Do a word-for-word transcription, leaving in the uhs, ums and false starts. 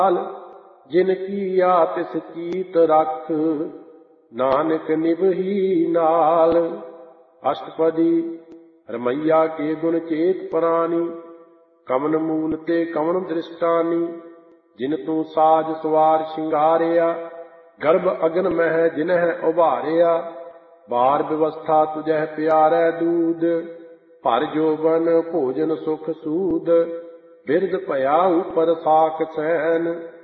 जिन किया तिस चीत रख, नानक निभही नाल। अष्टपदी। रमैया के गुण चेत प्राणी, कमन मूल ते कमन दृष्टानी। जिन तू साज सवार शिंगारिया, गर्भ अगन मह जिनह उभारिया। बार व्यवस्था तुझह प्यारै दूध, भर जोबन भोजन सुख सूद। बिरद भया ऊपर साक सैन,